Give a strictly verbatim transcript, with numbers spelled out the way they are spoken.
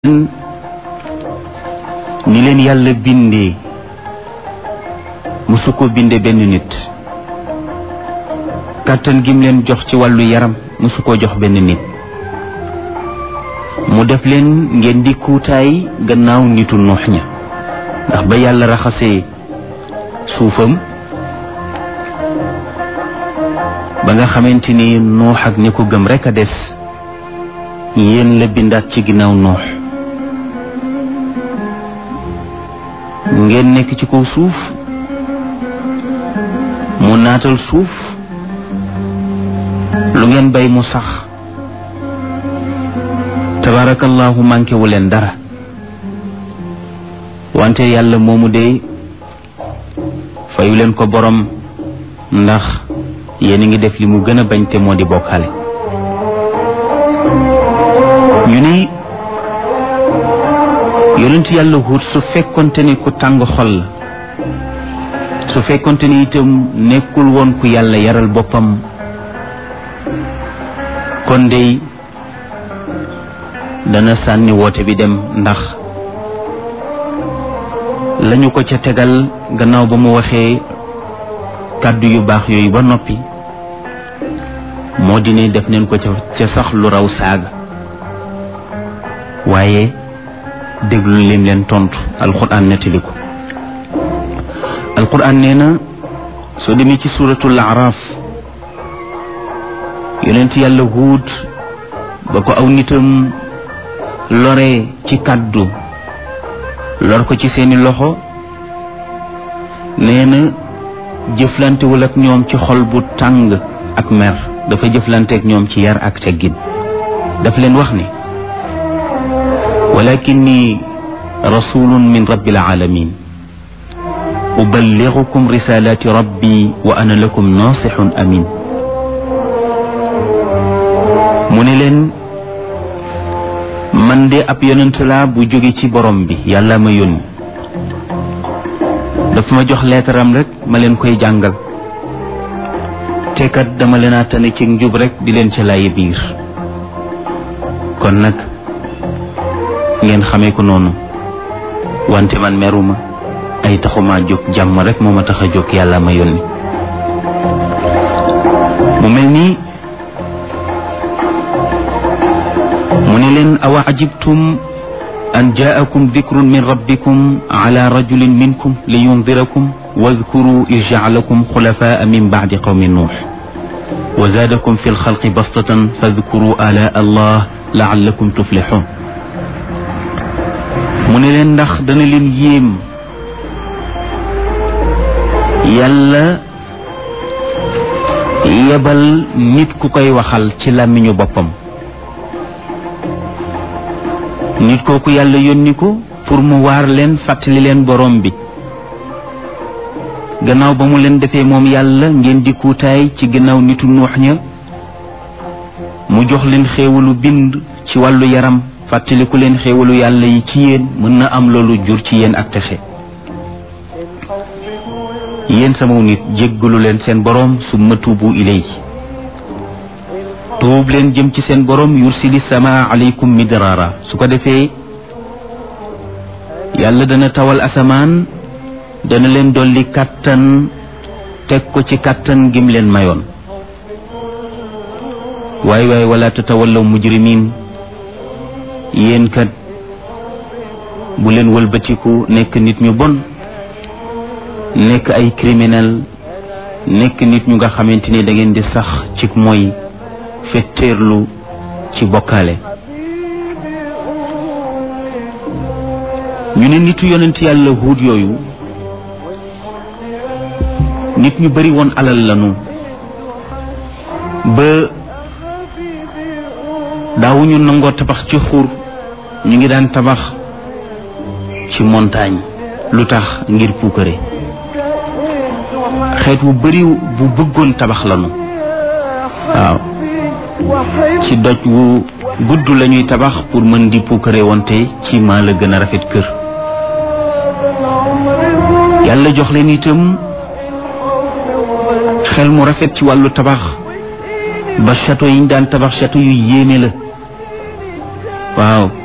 ni leen yàlla bindee musu ko binde benn nit kàttan gim leen jox ci wàllu yaram musu ko jox benn nit mu def leen ngeen di kuutaay gannaaw nitu nuux ña ndax ba yàlla raxasee suufam ba nga xamante ni nuux ak ñi ko gëm rekk a des yéen la bindaat ci ginnaaw nuux ngeen nekk ci kaw suuf mu naatal suuf lu ngeen bay mu sax tabarakallahu manqué wu leen dara wante yàlla moomu de fayu leen ko borom ndax yéen a ngi def li mu gën a bañ te moo di bokkaale ñu ne yonent yàlla Huud su fekkonte ni ku tàng xol la su fekkonte ni itam nekkul woon ku yàlla yaral boppam kon dey dana sànni woote bi dem ndax lañu ko ca tegal gannaaw ba mu waxee kàddu yu baax yooyu ba noppi moo di ne def neen ko ca ca sax lu raw saaga waaye déglu lim leen tontu alquran nettali ko alquran nee na soo demee ci suuratul araaf yonent yàlla Huud ba ko aw nitam lore ci kàddu lor ko ci seeni loxo nee na jëflantewul ak ñoom ci xol bu tàng ak mer dafa jëflante ak ñoom ci yar ak teggin daf leen wax ni walakinni rasulun min rabbil alamin uballighukum risalati rabbi wa ana lakum nasihun amin mu ne leen man de ab yonent laa bu jóge ci borom bi yàlla ma yónni daf ma jox leetaram rek ma leen koy jàngal te kat dama leen a tane ci njub rek di leen ci laaye biir kon nag ngeen xamee ko noonu wante man meruma ay taxuma jóg jàmm rek moo ma tax a jóg yàlla ma yónni mu mel nii mu ne leen awa ajibtum an jaakum dikrun min rabbikum ala rajulin minkum li yundirakum wadkuru iz jaalakum xulafaa min bacdi qawmi nuux wa zaadakum fi lxalqi bastatan fadkuru ala allah laallakum tuflixuun mu ne leen ndax dana leen yéem yàlla yebal nit ku koy waxal ci làmmiñu boppam nit kooku yàlla yónni ko pour mu waar leen fàttali leen borom bi gannaaw ba mu leen defee moom yàlla ngeen di kuutaay ci gannaaw nitu nuux ña mu jox leen xéewalu bind ci wàllu yaram fàttaliku leen xéewalu yàlla yi ci yéen mën na am loolu jur ci yéen ak texe yéen sama nit jéggalu leen seen borom summa tuubu ilay tuub leen jëm ci seen borom yursili sama aleykum midraara su ko defee yàlla dana tawal asamaan dana leen dolli kàttan teg ko ci kàttan gim leen mayoon waay waay wala tatawallaw mujrimin yéen kat bu leen wëlbatiku nekk nit ñu bon nekk ay criminel nekk nit ñu nga xamante ni da ngeen di sax ci mooy fetteerlu ci bokkaale ñu ne nitu yonent yàlla Huud yooyu nit ñu bari woon alal lanu ba daawuñu nangoo tabax ci xur ñu ngi daan tabax ci montagne lu tax ngir puukare xeet wu bari bu bëggoon tabax lanu waaw ci doj wu gudd lañuy tabax pour mën di puukare wante ci maa la gën a rafet kër yàlla jox leen itam xel mu rafet ci wàllu tabax ba château yi ñu daan tabax château yu yéeme la waaw